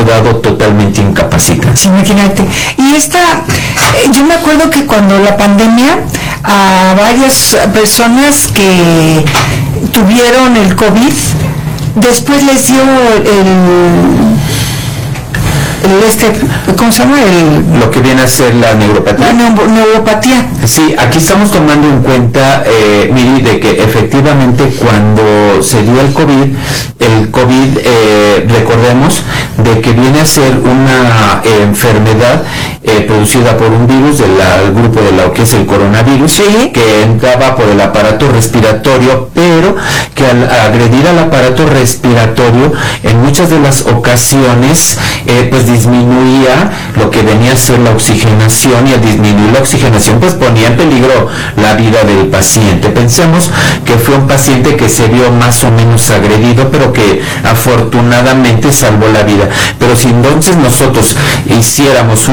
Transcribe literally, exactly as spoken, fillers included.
quedado totalmente incapacitado. Sí, imagínate. Y esta, eh, yo me acuerdo que cuando la pandemia, a varias personas que tuvieron el COVID, después les dio el... El este, ¿cómo se llama? El, lo que viene a ser la neuropatía. La neu- neuropatía. Sí, aquí estamos tomando en cuenta, eh, Miri, de que efectivamente cuando se dio el COVID, el COVID, eh, recordemos, de que viene a ser una eh, enfermedad eh, producida por un virus del grupo de lo que es el coronavirus, ¿sí? Que entraba por el aparato respiratorio, pero que al agredir al aparato respiratorio, en muchas de las ocasiones, eh, pues disminuía lo que venía a ser la oxigenación, y al disminuir la oxigenación pues ponía en peligro la vida del paciente. Pensemos que fue un paciente que se vio más o menos agredido, pero que afortunadamente salvó la vida. Pero si entonces nosotros hiciéramos